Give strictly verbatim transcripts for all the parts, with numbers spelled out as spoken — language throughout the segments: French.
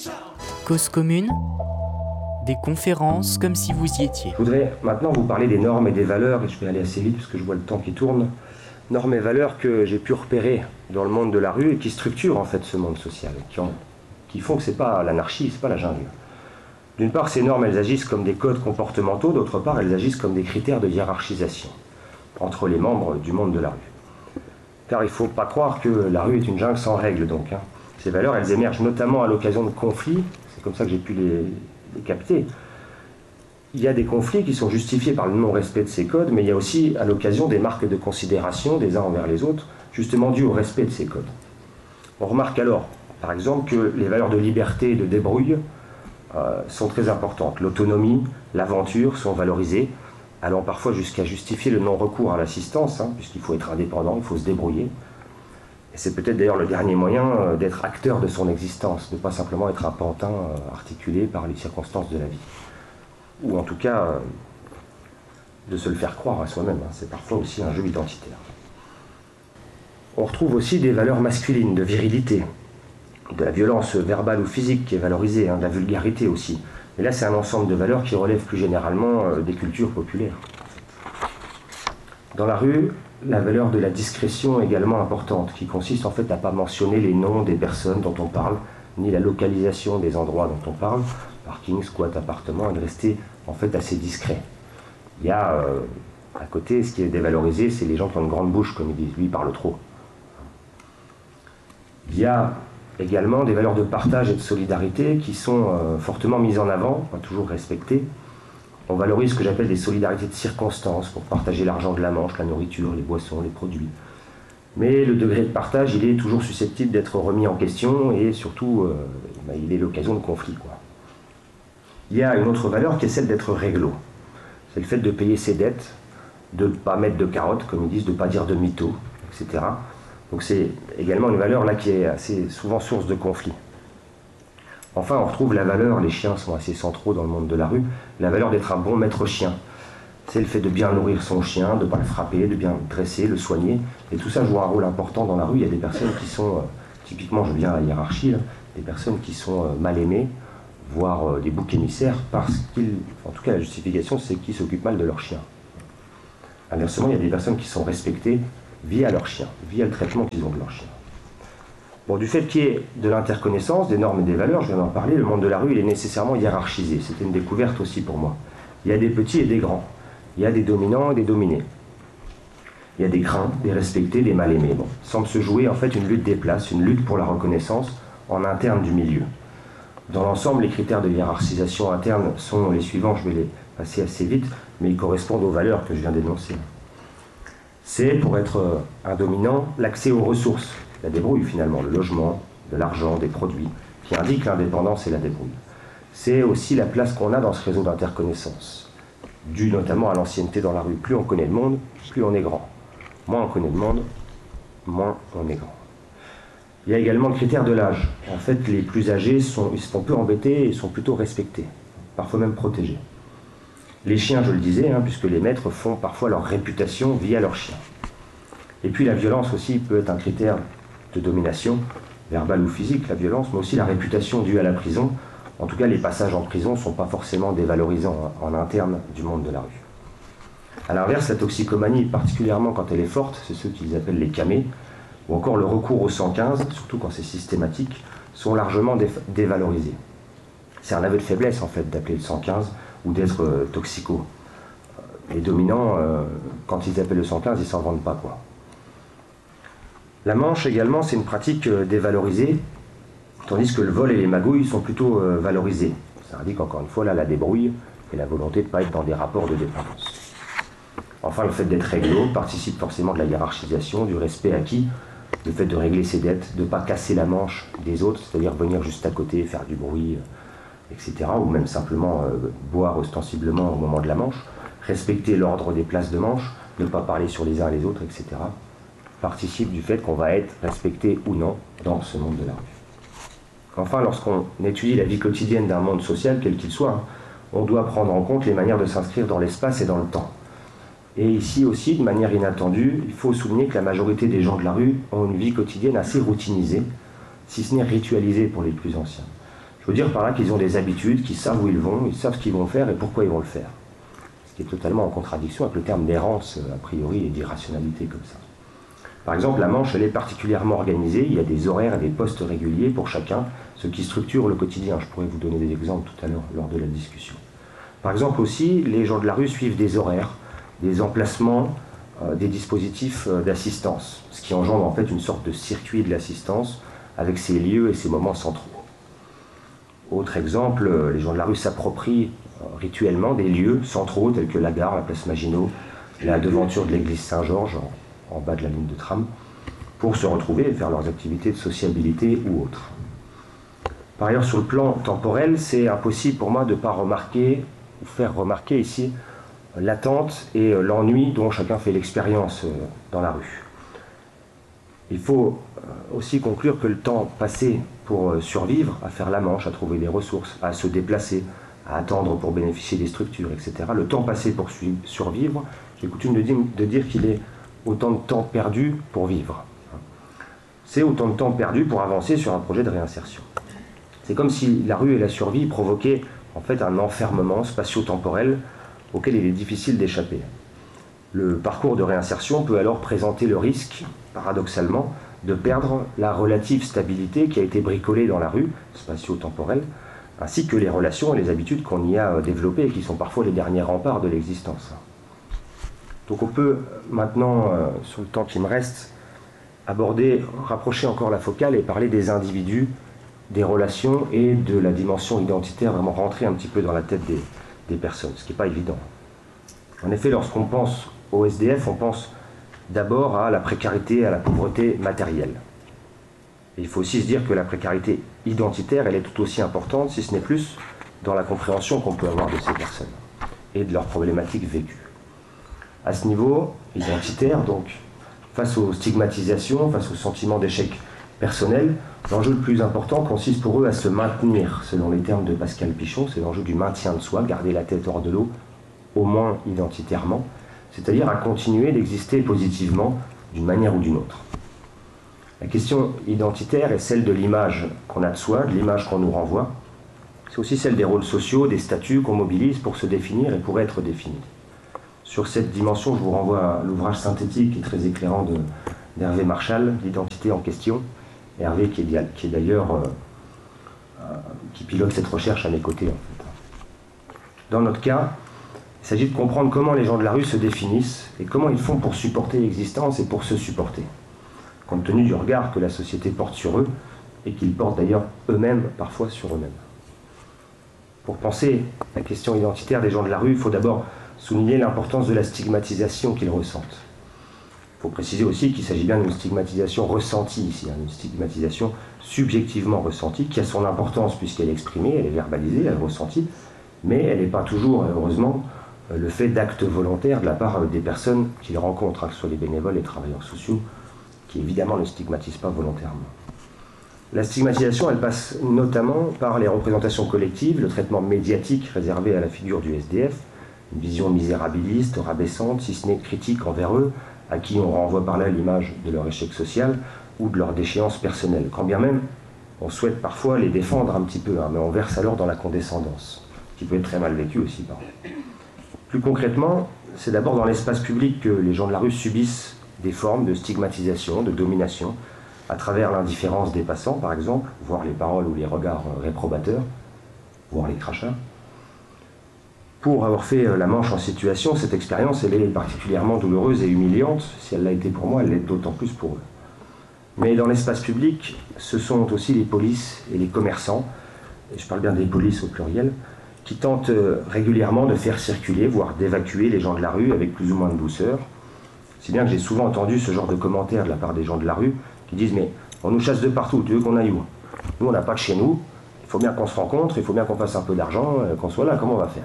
Cause commune, des conférences comme si vous y étiez. Je voudrais maintenant vous parler des normes et des valeurs, et je vais aller assez vite parce que je vois le temps qui tourne. Normes et valeurs que j'ai pu repérer dans le monde de la rue et qui structurent en fait ce monde social, qui, ont, qui font que c'est pas l'anarchie, c'est pas la jungle. D'une part, ces normes, elles agissent comme des codes comportementaux, d'autre part, elles agissent comme des critères de hiérarchisation entre les membres du monde de la rue. Car il ne faut pas croire que la rue est une jungle sans règles, donc. Hein. Ces valeurs, elles émergent notamment à l'occasion de conflits, c'est comme ça que j'ai pu les, les capter. Il y a des conflits qui sont justifiés par le non-respect de ces codes, mais il y a aussi à l'occasion des marques de considération des uns envers les autres, justement dues au respect de ces codes. On remarque alors, par exemple, que les valeurs de liberté et de débrouille euh, sont très importantes. L'autonomie, l'aventure sont valorisées, allant parfois jusqu'à justifier le non-recours à l'assistance, hein, puisqu'il faut être indépendant, il faut se débrouiller. Et c'est peut-être d'ailleurs le dernier moyen euh, d'être acteur de son existence, de ne pas simplement être un pantin euh, articulé par les circonstances de la vie. Ou en tout cas, euh, de se le faire croire à soi-même. Hein. C'est parfois aussi un jeu identitaire. On retrouve aussi des valeurs masculines, de virilité, de la violence verbale ou physique qui est valorisée, hein, de la vulgarité aussi. Mais là, c'est un ensemble de valeurs qui relèvent plus généralement euh, des cultures populaires. Dans la rue, la valeur de la discrétion est également importante, qui consiste en fait à ne pas mentionner les noms des personnes dont on parle, ni la localisation des endroits dont on parle, parking, squat, appartement, et de rester en fait assez discret. Il y a euh, à côté, ce qui est dévalorisé, c'est les gens qui ont une grande bouche, comme ils disent, lui il parle trop. Il y a également des valeurs de partage et de solidarité qui sont euh, fortement mises en avant, pas toujours respectées. On valorise ce que j'appelle des solidarités de circonstances pour partager l'argent de la manche, la nourriture, les boissons, les produits. Mais le degré de partage, il est toujours susceptible d'être remis en question et surtout, euh, bah, il est l'occasion de conflits, quoi. Il y a une autre valeur qui est celle d'être réglo. C'est le fait de payer ses dettes, de ne pas mettre de carottes, comme ils disent, de ne pas dire de mytho, et cetera. Donc c'est également une valeur là qui est assez souvent source de conflits. Enfin, on retrouve la valeur, les chiens sont assez centraux dans le monde de la rue, la valeur d'être un bon maître chien. C'est le fait de bien nourrir son chien, de ne pas le frapper, de bien le dresser, le soigner. Et tout ça joue un rôle important dans la rue. Il y a des personnes qui sont, euh, typiquement je viens à la hiérarchie, là, des personnes qui sont euh, mal aimées, voire euh, des boucs émissaires, parce qu'ils, en tout cas la justification, c'est qu'ils s'occupent mal de leur chien. Inversement, il y a des personnes qui sont respectées via leur chien, via le traitement qu'ils ont de leur chien. Bon, du fait qu'il y ait de l'interconnaissance, des normes et des valeurs, je viens d'en parler, le monde de la rue, il est nécessairement hiérarchisé. C'était une découverte aussi pour moi. Il y a des petits et des grands. Il y a des dominants et des dominés. Il y a des craints, des respectés, des mal-aimés. Bon, semble se jouer en fait une lutte des places, une lutte pour la reconnaissance en interne du milieu. Dans l'ensemble, les critères de hiérarchisation interne sont les suivants, je vais les passer assez vite, mais ils correspondent aux valeurs que je viens d'énoncer. C'est, pour être un dominant, l'accès aux ressources, la débrouille finalement, le logement, de l'argent, des produits, qui indiquent l'indépendance et la débrouille. C'est aussi la place qu'on a dans ce réseau d'interconnaissance, dû notamment à l'ancienneté dans la rue. Plus on connaît le monde, plus on est grand. Moins on connaît le monde, moins on est grand. Il y a également le critère de l'âge. En fait, les plus âgés sont, ils se font peu embêter et sont plutôt respectés, parfois même protégés. Les chiens, je le disais, hein, puisque les maîtres font parfois leur réputation via leurs chiens. Et puis la violence aussi peut être un critère de domination, verbale ou physique, la violence, mais aussi la réputation due à la prison. En tout cas, les passages en prison ne sont pas forcément dévalorisants en, en interne du monde de la rue. A l'inverse, la toxicomanie, particulièrement quand elle est forte, c'est ceux qu'ils appellent les camés, ou encore le recours au cent quinze, surtout quand c'est systématique, sont largement dé- dévalorisés. C'est un aveu de faiblesse, en fait, d'appeler le cent quinze ou d'être euh, toxico. Les dominants, euh, quand ils appellent le cent quinze, ils s'en vendent pas, quoi. La manche également, c'est une pratique euh, dévalorisée, tandis que le vol et les magouilles sont plutôt euh, valorisés. Ça indique encore une fois là la débrouille et la volonté de ne pas être dans des rapports de dépendance. Enfin, le fait d'être réglo participe forcément de la hiérarchisation, du respect acquis, le fait de régler ses dettes, de ne pas casser la manche des autres, c'est-à-dire venir juste à côté, faire du bruit, euh, et cetera, ou même simplement euh, boire ostensiblement au moment de la manche, respecter l'ordre des places de manche, ne pas parler sur les uns et les autres, et cetera, participe du fait qu'on va être respecté ou non dans ce monde de la rue. Enfin, lorsqu'on étudie la vie quotidienne d'un monde social, quel qu'il soit, hein, on doit prendre en compte les manières de s'inscrire dans l'espace et dans le temps. Et ici aussi, de manière inattendue, il faut souligner que la majorité des gens de la rue ont une vie quotidienne assez routinisée, si ce n'est ritualisée pour les plus anciens. Je veux dire par là qu'ils ont des habitudes, qu'ils savent où ils vont, ils savent ce qu'ils vont faire et pourquoi ils vont le faire. Ce qui est totalement en contradiction avec le terme d'errance, a priori, et d'irrationalité comme ça. Par exemple, la Manche, elle est particulièrement organisée, il y a des horaires et des postes réguliers pour chacun, ce qui structure le quotidien. Je pourrais vous donner des exemples tout à l'heure lors de la discussion. Par exemple aussi, les gens de la rue suivent des horaires, des emplacements, euh, des dispositifs euh, d'assistance, ce qui engendre en fait une sorte de circuit de l'assistance avec ses lieux et ses moments centraux. Autre exemple, euh, les gens de la rue s'approprient euh, rituellement des lieux centraux tels que la gare, la place Maginot, la devanture de l'église Saint-Georges, en, en bas de la ligne de tram, pour se retrouver et faire leurs activités de sociabilité ou autres. Par ailleurs, sur le plan temporel, c'est impossible pour moi de ne pas remarquer, ou faire remarquer ici, l'attente et l'ennui dont chacun fait l'expérience dans la rue. Il faut aussi conclure que le temps passé pour survivre, à faire la manche, à trouver des ressources, à se déplacer, à attendre pour bénéficier des structures, et cetera, le temps passé pour survivre, j'ai coutume de dire, de dire qu'il est autant de temps perdu pour vivre. C'est autant de temps perdu pour avancer sur un projet de réinsertion. C'est comme si la rue et la survie provoquaient en fait un enfermement spatio-temporel auquel il est difficile d'échapper. Le parcours de réinsertion peut alors présenter le risque, paradoxalement, de perdre la relative stabilité qui a été bricolée dans la rue, spatio-temporelle, ainsi que les relations et les habitudes qu'on y a développées et qui sont parfois les derniers remparts de l'existence. Donc on peut maintenant, euh, sur le temps qui me reste, aborder, rapprocher encore la focale et parler des individus, des relations et de la dimension identitaire, vraiment rentrer un petit peu dans la tête des, des personnes, ce qui n'est pas évident. En effet, lorsqu'on pense au S D F, on pense d'abord à la précarité, à la pauvreté matérielle. Et il faut aussi se dire que la précarité identitaire, elle est tout aussi importante, si ce n'est plus, dans la compréhension qu'on peut avoir de ces personnes et de leurs problématiques vécues. À ce niveau identitaire, donc, face aux stigmatisations, face au sentiment d'échec personnel, l'enjeu le plus important consiste pour eux à se maintenir, selon les termes de Pascal Pichon, c'est l'enjeu du maintien de soi, garder la tête hors de l'eau, au moins identitairement, c'est-à-dire à continuer d'exister positivement d'une manière ou d'une autre. La question identitaire est celle de l'image qu'on a de soi, de l'image qu'on nous renvoie. C'est aussi celle des rôles sociaux, des statuts qu'on mobilise pour se définir et pour être définis. Sur cette dimension, je vous renvoie à l'ouvrage synthétique et très éclairant de, d'Hervé Marchal, L'identité en question. Hervé qui est, qui est d'ailleurs euh, euh, qui pilote cette recherche à mes côtés. En fait. Dans notre cas, il s'agit de comprendre comment les gens de la rue se définissent et comment ils font pour supporter l'existence et pour se supporter, compte tenu du regard que la société porte sur eux et qu'ils portent d'ailleurs eux-mêmes parfois sur eux-mêmes. Pour penser la question identitaire des gens de la rue, il faut d'abord souligner l'importance de la stigmatisation qu'ils ressentent. Il faut préciser aussi qu'il s'agit bien d'une stigmatisation ressentie ici, hein, une stigmatisation subjectivement ressentie qui a son importance puisqu'elle est exprimée, elle est verbalisée, elle est ressentie, mais elle n'est pas toujours, heureusement, le fait d'actes volontaires de la part des personnes qu'ils rencontrent, hein, que ce soit les bénévoles, les travailleurs sociaux, qui évidemment ne stigmatisent pas volontairement. La stigmatisation, elle passe notamment par les représentations collectives, le traitement médiatique réservé à la figure du S D F, une vision misérabiliste, rabaissante, si ce n'est critique envers eux, à qui on renvoie par là l'image de leur échec social ou de leur déchéance personnelle. Quand bien même, on souhaite parfois les défendre un petit peu, hein, mais on verse alors dans la condescendance, qui peut être très mal vécu aussi. Par Plus concrètement, c'est d'abord dans l'espace public que les gens de la rue subissent des formes de stigmatisation, de domination, à travers l'indifférence des passants, par exemple, voire les paroles ou les regards réprobateurs, voire les crachats. Pour avoir fait la Manche en situation, cette expérience, elle est particulièrement douloureuse et humiliante. Si elle l'a été pour moi, elle l'est d'autant plus pour eux. Mais dans l'espace public, ce sont aussi les polices et les commerçants, et je parle bien des polices au pluriel, qui tentent régulièrement de faire circuler, voire d'évacuer les gens de la rue avec plus ou moins de douceur. Si bien que j'ai souvent entendu ce genre de commentaires de la part des gens de la rue qui disent « mais on nous chasse de partout, tu veux qu'on aille où? Nous on n'a pas de chez nous, il faut bien qu'on se rencontre, il faut bien qu'on fasse un peu d'argent, qu'on soit là, comment on va faire ?»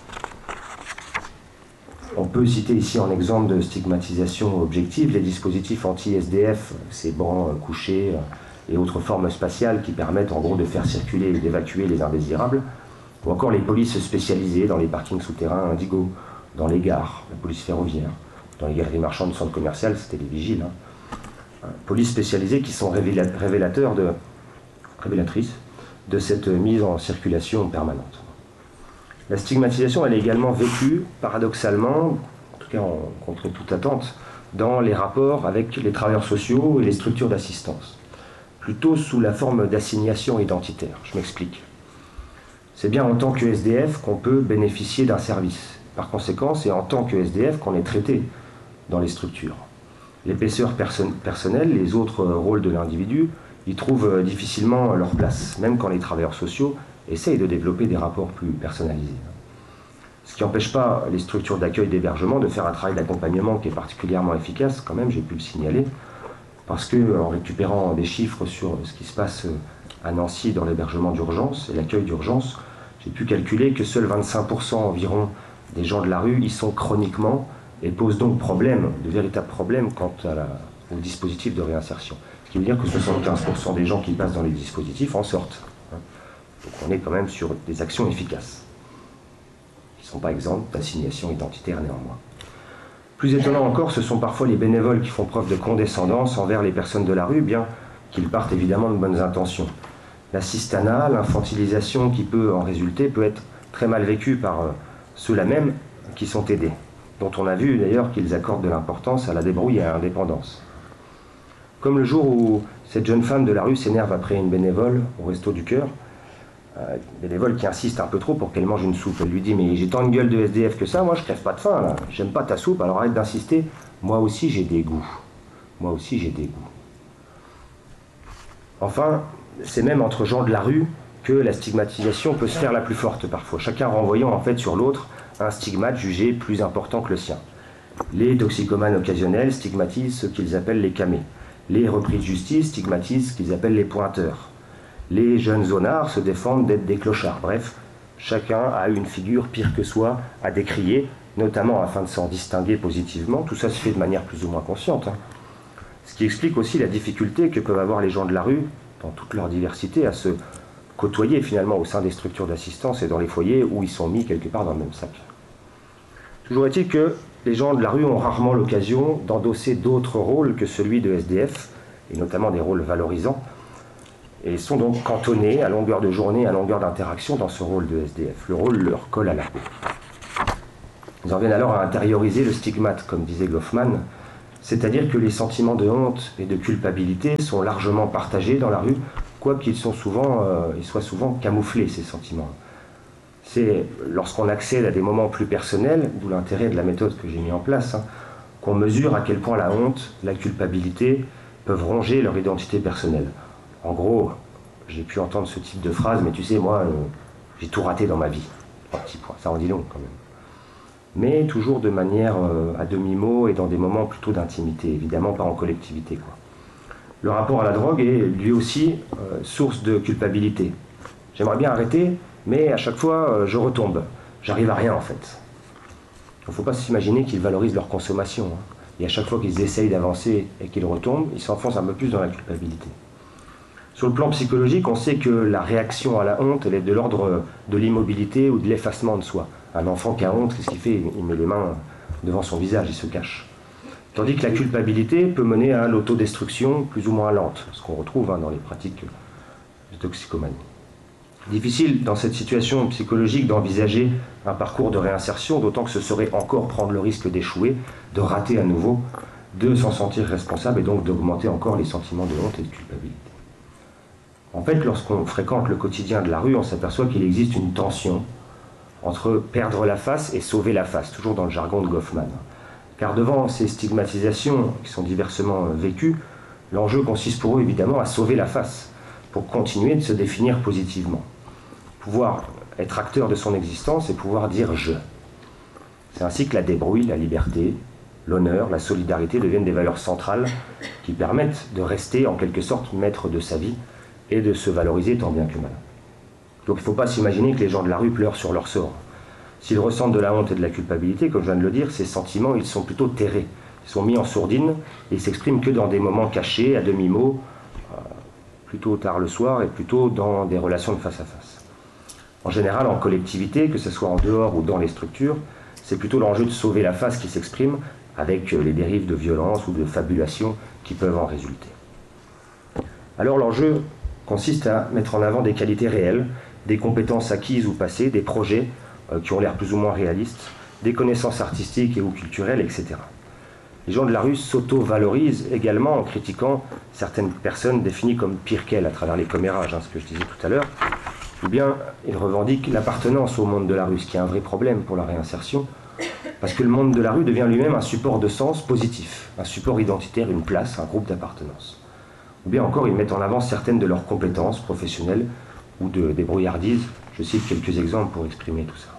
On peut citer ici en exemple de stigmatisation objective les dispositifs anti-S D F, ces bancs couchés et autres formes spatiales qui permettent en gros de faire circuler et d'évacuer les indésirables, ou encore les polices spécialisées dans les parkings souterrains Indigo, dans les gares, la police ferroviaire, dans les galeries marchandes de centres commerciaux, c'était les vigiles. Hein. Polices spécialisées qui sont révélateurs de, révélatrices de cette mise en circulation permanente. La stigmatisation, elle est également vécue, paradoxalement, en tout cas en, contre toute attente, dans les rapports avec les travailleurs sociaux et les structures d'assistance, plutôt sous la forme d'assignation identitaire. Je m'explique. C'est bien en tant que S D F qu'on peut bénéficier d'un service. Par conséquent, c'est en tant que S D F qu'on est traité dans les structures. L'épaisseur perso- personnelle, les autres rôles de l'individu, y trouvent difficilement leur place, même quand les travailleurs sociaux essayent de développer des rapports plus personnalisés. Ce qui n'empêche pas les structures d'accueil d'hébergement de faire un travail d'accompagnement qui est particulièrement efficace, quand même, j'ai pu le signaler, parce qu'en récupérant des chiffres sur ce qui se passe à Nancy dans l'hébergement d'urgence et l'accueil d'urgence, j'ai pu calculer que seuls vingt-cinq pour cent environ des gens de la rue y sont chroniquement et posent donc problème, de véritables problèmes quant à la, au dispositif de réinsertion. Ce qui veut dire que soixante-quinze pour cent des gens qui passent dans les dispositifs en sortent. Donc on est quand même sur des actions efficaces, qui ne sont pas exemptes d'assignation identitaire néanmoins. Plus étonnant encore, ce sont parfois les bénévoles qui font preuve de condescendance envers les personnes de la rue, bien qu'ils partent évidemment de bonnes intentions. L'assistanat, l'infantilisation qui peut en résulter, peut être très mal vécue par ceux-là même qui sont aidés, dont on a vu d'ailleurs qu'ils accordent de l'importance à la débrouille et à l'indépendance. Comme le jour où cette jeune femme de la rue s'énerve après une bénévole au Resto du Cœur, euh, une bénévole qui insiste un peu trop pour qu'elle mange une soupe. Elle lui dit « Mais j'ai tant une gueule de S D F que ça, moi je crève pas de faim, là. J'aime pas ta soupe, alors arrête d'insister. Moi aussi j'ai des goûts. Moi aussi j'ai des goûts. » Enfin, c'est même entre gens de la rue que la stigmatisation peut se faire la plus forte parfois, chacun renvoyant en fait sur l'autre un stigmate jugé plus important que le sien. Les toxicomanes occasionnels stigmatisent ce qu'ils appellent les camés. Les repris de justice stigmatisent ce qu'ils appellent les pointeurs. Les jeunes zonards se défendent d'être des clochards. Bref, chacun a une figure pire que soi à décrier, notamment afin de s'en distinguer positivement. Tout ça se fait de manière plus ou moins consciente, hein. Ce qui explique aussi la difficulté que peuvent avoir les gens de la rue, dans toute leur diversité, à se côtoyer finalement au sein des structures d'assistance et dans les foyers où ils sont mis quelque part dans le même sac. Toujours est-il que les gens de la rue ont rarement l'occasion d'endosser d'autres rôles que celui de S D F, et notamment des rôles valorisants, et sont donc cantonnés à longueur de journée, à longueur d'interaction dans ce rôle de S D F. Le rôle leur colle à la peau. Ils en viennent alors à intérioriser le stigmate, comme disait Goffman, c'est-à-dire que les sentiments de honte et de culpabilité sont largement partagés dans la rue, quoiqu'ils sont souvent, euh, ils soient souvent camouflés, ces sentiments. C'est lorsqu'on accède à des moments plus personnels, d'où l'intérêt de la méthode que j'ai mis en place, hein, qu'on mesure à quel point la honte, la culpabilité peuvent ronger leur identité personnelle. En gros, j'ai pu entendre ce type de phrase, mais tu sais, moi, euh, j'ai tout raté dans ma vie. Un petit point, ça en dit long quand même. Mais toujours de manière euh, à demi-mot et dans des moments plutôt d'intimité, évidemment pas en collectivité, quoi. Le rapport à la drogue est lui aussi euh, source de culpabilité. J'aimerais bien arrêter, mais à chaque fois, euh, je retombe. J'arrive à rien, en fait. Il ne faut pas s'imaginer qu'ils valorisent leur consommation, hein. Et à chaque fois qu'ils essayent d'avancer et qu'ils retombent, ils s'enfoncent un peu plus dans la culpabilité. Sur le plan psychologique, on sait que la réaction à la honte, elle est de l'ordre de l'immobilité ou de l'effacement de soi. Un enfant qui a honte, qu'est-ce qu'il fait? Il met les mains devant son visage, il se cache. Tandis que la culpabilité peut mener à l'autodestruction plus ou moins lente, ce qu'on retrouve hein, dans les pratiques de toxicomanie. Difficile dans cette situation psychologique d'envisager un parcours de réinsertion, d'autant que ce serait encore prendre le risque d'échouer, de rater à nouveau, de s'en sentir responsable et donc d'augmenter encore les sentiments de honte et de culpabilité. En fait, lorsqu'on fréquente le quotidien de la rue, on s'aperçoit qu'il existe une tension entre perdre la face et sauver la face, toujours dans le jargon de Goffman. Car devant ces stigmatisations qui sont diversement vécues, l'enjeu consiste pour eux évidemment à sauver la face, pour continuer de se définir positivement. Pouvoir être acteur de son existence et pouvoir dire « je ». C'est ainsi que la débrouille, la liberté, l'honneur, la solidarité deviennent des valeurs centrales qui permettent de rester en quelque sorte maître de sa vie et de se valoriser tant bien que mal. Donc il ne faut pas s'imaginer que les gens de la rue pleurent sur leur sort. S'ils ressentent de la honte et de la culpabilité, comme je viens de le dire, ces sentiments, ils sont plutôt terrés. Ils sont mis en sourdine et ils s'expriment que dans des moments cachés, à demi-mot, euh, plutôt tard le soir et plutôt dans des relations de face à face. En général, en collectivité, que ce soit en dehors ou dans les structures, c'est plutôt l'enjeu de sauver la face qui s'exprime avec les dérives de violence ou de fabulation qui peuvent en résulter. Alors l'enjeu consiste à mettre en avant des qualités réelles, des compétences acquises ou passées, des projets euh, qui ont l'air plus ou moins réalistes, des connaissances artistiques et ou culturelles, et cetera. Les gens de la rue s'auto-valorisent également en critiquant certaines personnes définies comme pires qu'elles à travers les commérages, hein, ce que je disais tout à l'heure, ou bien ils revendiquent l'appartenance au monde de la rue, ce qui est un vrai problème pour la réinsertion, parce que le monde de la rue devient lui-même un support de sens positif, un support identitaire, une place, un groupe d'appartenance. Ou bien encore, ils mettent en avant certaines de leurs compétences professionnelles ou de débrouillardise. Je cite quelques exemples pour exprimer tout ça.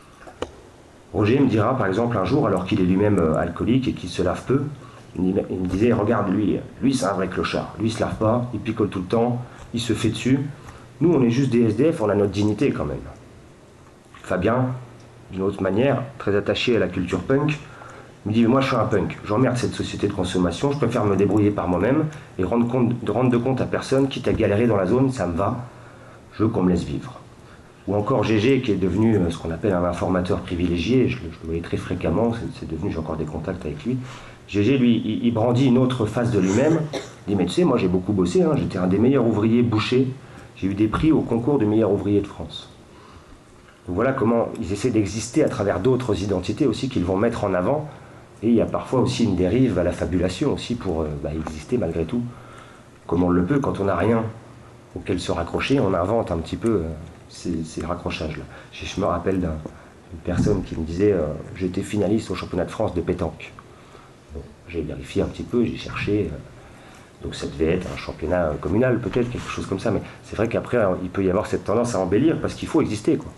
Roger me dira par exemple un jour, alors qu'il est lui-même alcoolique et qu'il se lave peu, il me disait, regarde lui, lui c'est un vrai clochard, lui il se lave pas, il picole tout le temps, il se fait dessus. Nous on est juste des S D F, on a notre dignité quand même. Fabien, d'une autre manière, très attaché à la culture punk, me dit, moi je suis un punk, j'emmerde cette société de consommation, je préfère me débrouiller par moi-même et rendre, compte, de rendre de compte à personne, quitte à galérer dans la zone, ça me va, je veux qu'on me laisse vivre. Ou encore Gégé, qui est devenu ce qu'on appelle un informateur privilégié, je, je le voyais très fréquemment, c'est devenu, j'ai encore des contacts avec lui. Gégé, lui, il, il brandit une autre face de lui-même, il dit, mais tu sais, moi j'ai beaucoup bossé, hein, j'étais un des meilleurs ouvriers bouchers, j'ai eu des prix au concours de meilleur ouvrier de France. Donc voilà comment ils essaient d'exister à travers d'autres identités aussi qu'ils vont mettre en avant, et il y a parfois aussi une dérive à la fabulation aussi pour euh, bah, exister malgré tout, comme on le peut quand on n'a rien auquel se raccrocher, on invente un petit peu... Euh, Ces, ces raccrochages-là. Je me rappelle d'une personne qui me disait euh, « j'étais finaliste au championnat de France de pétanque bon, ». J'ai vérifié un petit peu, j'ai cherché, euh, donc ça devait être un championnat communal peut-être, quelque chose comme ça, mais c'est vrai qu'après euh, il peut y avoir cette tendance à embellir parce qu'il faut exister, quoi.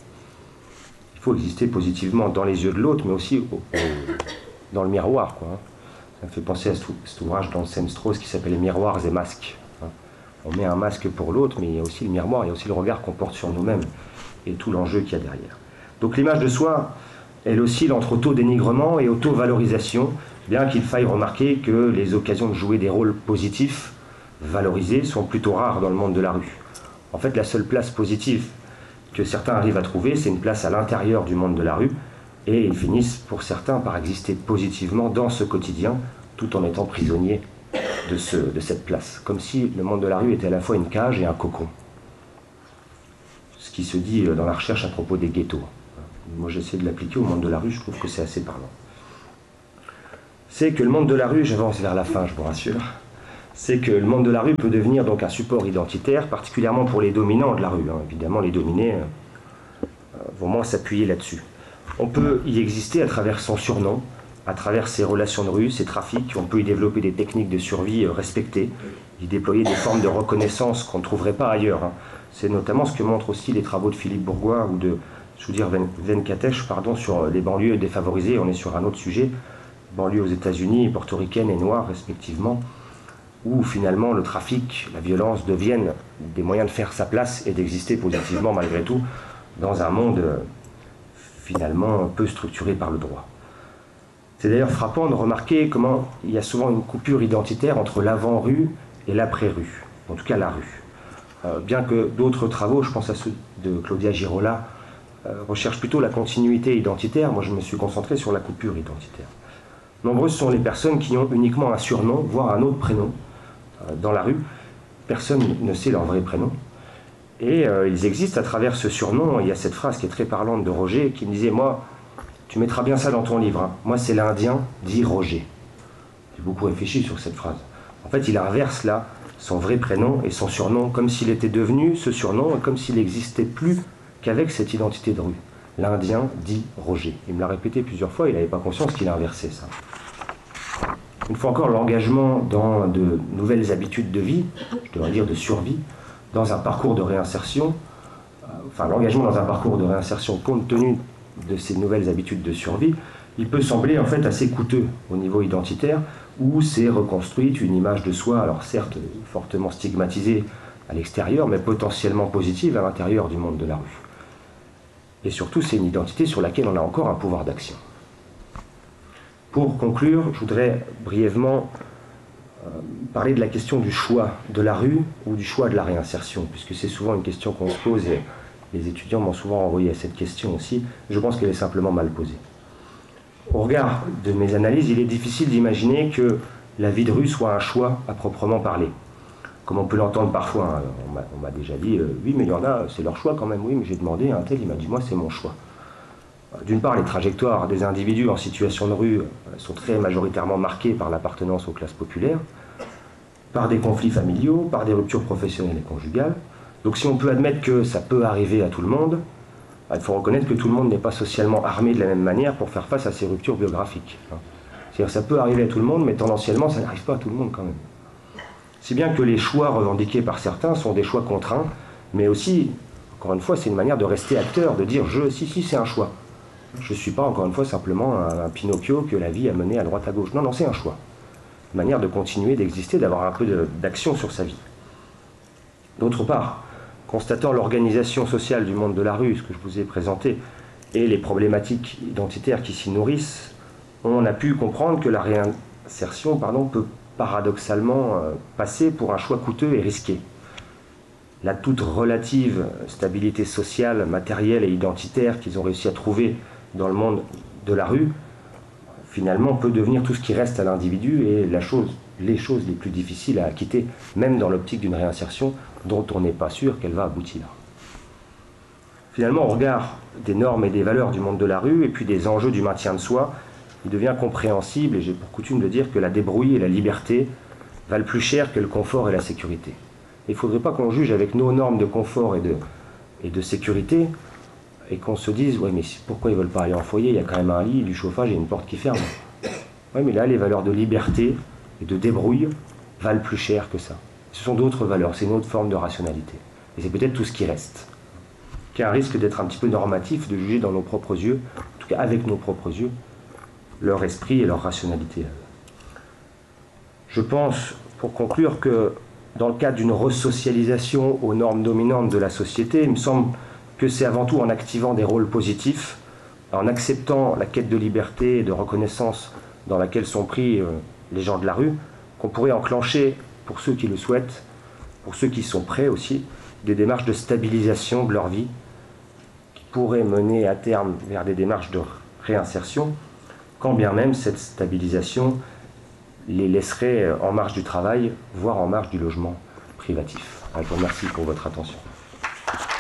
Il faut exister positivement dans les yeux de l'autre, mais aussi au, au, dans le miroir, quoi, hein. Ça me fait penser à cet, cet ouvrage d'Anselm Strauss qui s'appelle « Miroirs et masques ». On met un masque pour l'autre, mais il y a aussi le miroir, il y a aussi le regard qu'on porte sur nous-mêmes et tout l'enjeu qu'il y a derrière. Donc l'image de soi, elle oscille entre auto-dénigrement et auto-valorisation, bien qu'il faille remarquer que les occasions de jouer des rôles positifs, valorisés, sont plutôt rares dans le monde de la rue. En fait, la seule place positive que certains arrivent à trouver, c'est une place à l'intérieur du monde de la rue, et ils finissent pour certains par exister positivement dans ce quotidien, tout en étant prisonniers De, ce, de cette place, comme si le monde de la rue était à la fois une cage et un cocon. Ce qui se dit dans la recherche à propos des ghettos. Moi j'essaie de l'appliquer au monde de la rue, je trouve que c'est assez parlant. C'est que le monde de la rue, j'avance vers la fin, je vous rassure, c'est que le monde de la rue peut devenir donc un support identitaire, particulièrement pour les dominants de la rue. Hein. Évidemment, les dominés euh, vont moins s'appuyer là-dessus. On peut y exister à travers son surnom, à travers ses relations de rue, ses trafics. On peut y développer des techniques de survie respectées, y déployer des formes de reconnaissance qu'on ne trouverait pas ailleurs. Hein. C'est notamment ce que montrent aussi les travaux de Philippe Bourgois ou de Sudhir Venkatesh pardon, sur les banlieues défavorisées. On est sur un autre sujet, banlieues aux États-Unis, portoricaines et noires respectivement, où finalement le trafic, la violence deviennent des moyens de faire sa place et d'exister positivement malgré tout dans un monde finalement peu structuré par le droit. C'est d'ailleurs frappant de remarquer comment il y a souvent une coupure identitaire entre l'avant-rue et l'après-rue, en tout cas la rue. Euh, bien que d'autres travaux, je pense à ceux de Claudia Girola, euh, recherchent plutôt la continuité identitaire, moi je me suis concentré sur la coupure identitaire. Nombreuses sont les personnes qui ont uniquement un surnom, voire un autre prénom, euh, dans la rue. Personne ne sait leur vrai prénom. Et euh, ils existent à travers ce surnom. Il y a cette phrase qui est très parlante de Roger qui me disait « Moi, tu mettras bien ça dans ton livre. Hein. Moi, c'est l'Indien, dit Roger. » J'ai beaucoup réfléchi sur cette phrase. En fait, il inverse là son vrai prénom et son surnom, comme s'il était devenu ce surnom, et comme s'il n'existait plus qu'avec cette identité de rue. L'Indien, dit Roger. Il me l'a répété plusieurs fois, il n'avait pas conscience qu'il inversait ça. Une fois encore, l'engagement dans de nouvelles habitudes de vie, je devrais dire de survie, dans un parcours de réinsertion, enfin l'engagement dans un parcours de réinsertion compte tenu de ces nouvelles habitudes de survie, il peut sembler en fait assez coûteux au niveau identitaire, où c'est reconstruite une image de soi, alors certes fortement stigmatisée à l'extérieur, mais potentiellement positive à l'intérieur du monde de la rue. Et surtout, c'est une identité sur laquelle on a encore un pouvoir d'action. Pour conclure, je voudrais brièvement euh, parler de la question du choix de la rue ou du choix de la réinsertion, puisque c'est souvent une question qu'on se pose et les étudiants m'ont souvent envoyé à cette question aussi. Je pense qu'elle est simplement mal posée. Au regard de mes analyses, il est difficile d'imaginer que la vie de rue soit un choix à proprement parler. comme on peut l'entendre parfois. Hein. On m'a déjà dit, euh, oui, mais il y en a, c'est leur choix quand même. Oui, mais j'ai demandé à un tel, il m'a dit, moi, c'est mon choix. D'une part, les trajectoires des individus en situation de rue sont très majoritairement marquées par l'appartenance aux classes populaires, par des conflits familiaux, par des ruptures professionnelles et conjugales. Donc si on peut admettre que ça peut arriver à tout le monde, il faut reconnaître que tout le monde n'est pas socialement armé de la même manière pour faire face à ces ruptures biographiques. C'est-à-dire que ça peut arriver à tout le monde, mais tendanciellement, ça n'arrive pas à tout le monde quand même. Si bien que les choix revendiqués par certains sont des choix contraints, mais aussi, encore une fois, c'est une manière de rester acteur, de dire je, si, si, c'est un choix. Je ne suis pas, encore une fois, simplement un, un Pinocchio que la vie a mené à droite à gauche. Non, non, c'est un choix. Une manière de continuer d'exister, d'avoir un peu d'action sur sa vie. D'autre part, constatant l'organisation sociale du monde de la rue, ce que je vous ai présenté, et les problématiques identitaires qui s'y nourrissent, on a pu comprendre que la réinsertion pardon, peut paradoxalement euh, passer pour un choix coûteux et risqué. La toute relative stabilité sociale, matérielle et identitaire qu'ils ont réussi à trouver dans le monde de la rue, finalement peut devenir tout ce qui reste à l'individu et la chose, les choses les plus difficiles à quitter, même dans l'optique d'une réinsertion dont on n'est pas sûr qu'elle va aboutir. Finalement, au regard des normes et des valeurs du monde de la rue et puis des enjeux du maintien de soi, il devient compréhensible, et j'ai pour coutume de dire que la débrouille et la liberté valent plus cher que le confort et la sécurité. Il ne faudrait pas qu'on juge avec nos normes de confort et de, et de sécurité et qu'on se dise, ouais, mais pourquoi ils ne veulent pas aller en foyer? Il y a quand même un lit, du chauffage et une porte qui ferme. Oui, mais là, les valeurs de liberté et de débrouille valent plus cher que ça. Ce sont d'autres valeurs, c'est une autre forme de rationalité. Et c'est peut-être tout ce qui reste. Qui a un risque d'être un petit peu normatif, de juger dans nos propres yeux, en tout cas avec nos propres yeux, leur esprit et leur rationalité. Je pense, pour conclure, que dans le cadre d'une resocialisation aux normes dominantes de la société, il me semble que c'est avant tout en activant des rôles positifs, en acceptant la quête de liberté et de reconnaissance dans laquelle sont pris euh, les gens de la rue, qu'on pourrait enclencher, pour ceux qui le souhaitent, pour ceux qui sont prêts aussi, des démarches de stabilisation de leur vie, qui pourraient mener à terme vers des démarches de réinsertion, quand bien même cette stabilisation les laisserait en marge du travail, voire en marge du logement privatif. Alors, je vous remercie pour votre attention.